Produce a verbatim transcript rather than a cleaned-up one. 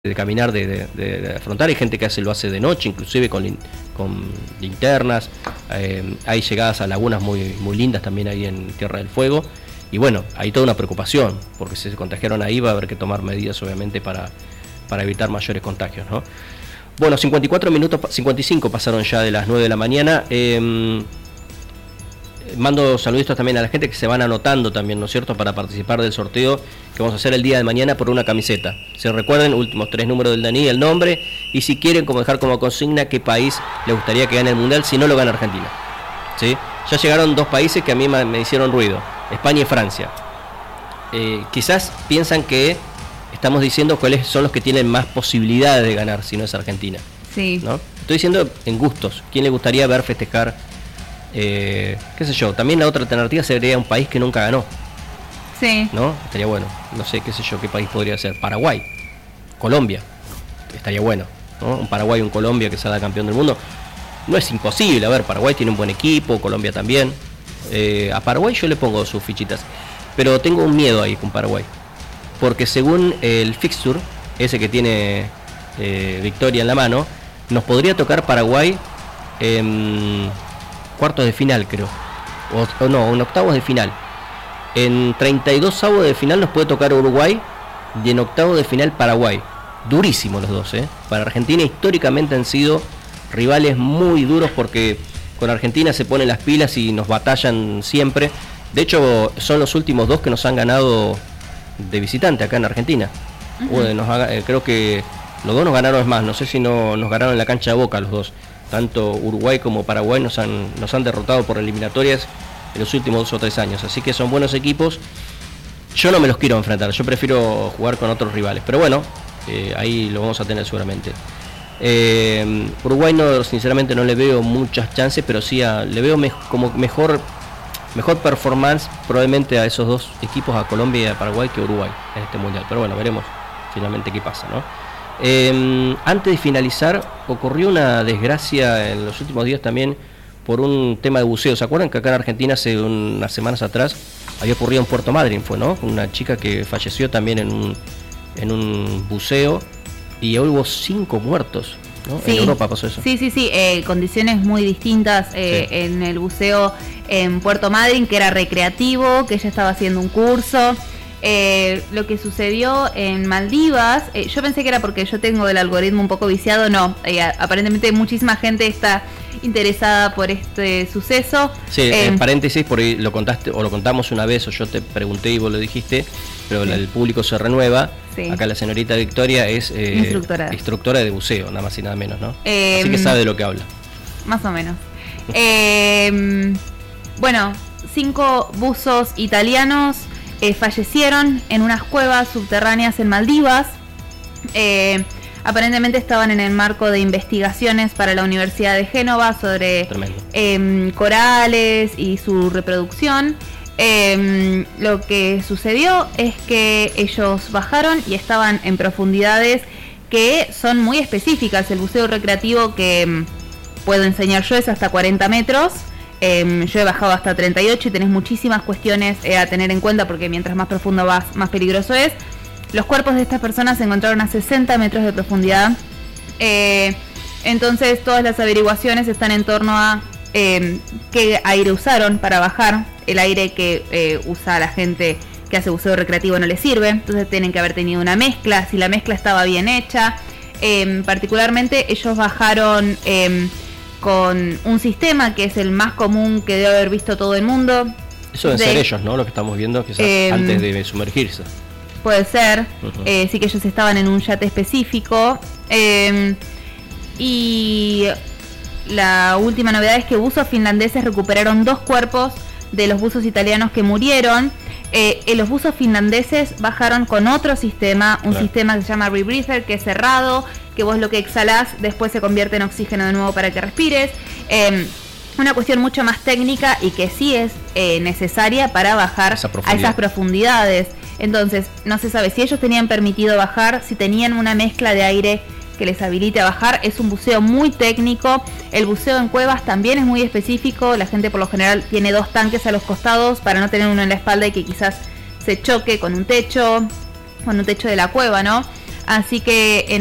de caminar, de, de, de, de afrontar. Hay gente que hace, lo hace de noche, inclusive con, con linternas. Eh, hay llegadas a lagunas muy, muy lindas también ahí en Tierra del Fuego. Y bueno, hay toda una preocupación, porque si se contagiaron ahí va a haber que tomar medidas obviamente para, para evitar mayores contagios, ¿no? Bueno, cincuenta y cuatro minutos, cincuenta y cinco pasaron ya de las nueve de la mañana. Eh, mando saluditos también a la gente que se van anotando también, ¿no es cierto?, para participar del sorteo que vamos a hacer el día de mañana por una camiseta. Se recuerden, últimos tres números del D N I, el nombre, y si quieren como dejar como consigna qué país les gustaría que gane el Mundial, si no lo gana Argentina, ¿sí? Ya llegaron dos países que a mí me, me hicieron ruido, España y Francia. Eh, quizás piensan que estamos diciendo cuáles son los que tienen más posibilidades de ganar, si no es Argentina. Sí. ¿No? Estoy diciendo en gustos, ¿quién le gustaría ver festejar? Eh, qué sé yo, también la otra alternativa sería un país que nunca ganó. Sí. ¿No? Estaría bueno. No sé, qué sé yo, qué país podría ser. Paraguay, Colombia. Estaría bueno, ¿no? Un Paraguay y un Colombia que salga campeón del mundo. No es imposible. A ver, Paraguay tiene un buen equipo, Colombia también. Eh, a Paraguay yo le pongo sus fichitas. Pero tengo un miedo ahí con Paraguay. Porque según el fixture, ese que tiene eh, Victoria en la mano, nos podría tocar Paraguay en cuartos de final, creo. O, o no, en octavos de final. En treinta y dos avos de final nos puede tocar Uruguay y en octavos de final Paraguay. Durísimos los dos, ¿eh? Para Argentina históricamente han sido rivales muy duros porque con Argentina se ponen las pilas y nos batallan siempre. De hecho, son los últimos dos que nos han ganado de visitante acá en Argentina. Uh-huh. Bueno, nos ha, eh, creo que los dos nos ganaron, es más, no sé si no nos ganaron en la cancha de Boca los dos. Tanto Uruguay como Paraguay nos han, nos han derrotado por eliminatorias en los últimos dos o tres años, así que son buenos equipos. Yo no me los quiero enfrentar, yo prefiero jugar con otros rivales, pero bueno, eh, ahí lo vamos a tener seguramente. eh, Uruguay no, sinceramente no le veo muchas chances, pero sí a, le veo me, como mejor mejor performance probablemente a esos dos equipos, a Colombia y a Paraguay, que Uruguay en este mundial, pero bueno, veremos finalmente qué pasa, ¿no? Eh, antes de finalizar, ocurrió una desgracia en los últimos días también por un tema de buceo. ¿Se acuerdan que acá en Argentina hace unas semanas atrás había ocurrido en Puerto Madryn, fue, ¿no? Una chica que falleció también en un, en un buceo y hubo cinco muertos, ¿no? Sí. En Europa pasó eso. Sí, sí, sí, eh, condiciones muy distintas eh, sí. En el buceo en Puerto Madryn, que era recreativo, que ella estaba haciendo un curso. Eh, lo que sucedió en Maldivas, eh, yo pensé que era porque yo tengo el algoritmo un poco viciado, no, eh, aparentemente muchísima gente está interesada por este suceso. Sí, eh, en paréntesis, por ahí lo contaste o lo contamos una vez, o yo te pregunté y vos lo dijiste, pero sí. El público se renueva. Sí. Acá la señorita Victoria es eh, instructora. instructora de buceo, nada más y nada menos, ¿no? Eh, Así que sabe de lo que habla. Más o menos. eh, bueno, cinco buzos italianos Eh, fallecieron en unas cuevas subterráneas en Maldivas. Eh, aparentemente estaban en el marco de investigaciones para la Universidad de Génova sobre eh, corales y su reproducción. Eh, lo que sucedió es que ellos bajaron y estaban en profundidades que son muy específicas. El buceo recreativo que puedo enseñar yo es hasta cuarenta metros. Eh, yo he bajado hasta treinta y ocho y tenés muchísimas cuestiones eh, a tener en cuenta, porque mientras más profundo vas, más peligroso es. Los cuerpos de estas personas se encontraron a sesenta metros de profundidad. Eh, entonces todas las averiguaciones están en torno a eh, qué aire usaron para bajar. El aire que eh, usa la gente que hace buceo recreativo no les sirve, entonces tienen que haber tenido una mezcla, si la mezcla estaba bien hecha. Eh, particularmente ellos bajaron Eh, con un sistema que es el más común que debe haber visto todo el mundo. Eso deben de, ser ellos, ¿no? Lo que estamos viendo quizás eh, antes de sumergirse. Puede ser. Uh-huh. eh, sí que ellos estaban en un yate específico. Eh, y la última novedad es que buzos finlandeses recuperaron dos cuerpos de los buzos italianos que murieron. Eh, eh, los buzos finlandeses bajaron con otro sistema, un claro. sistema que se llama rebreather, que es cerrado, que vos lo que exhalás después se convierte en oxígeno de nuevo para que respires. Eh, una cuestión mucho más técnica y que sí es eh, necesaria para bajar Esa a esas profundidades. Entonces, no se sabe si ellos tenían permitido bajar, si tenían una mezcla de aire que les habilite a bajar. Es un buceo muy técnico. El buceo en cuevas también es muy específico. La gente por lo general tiene dos tanques a los costados para no tener uno en la espalda y que quizás se choque con un techo, con un techo de la cueva, ¿no? Así que en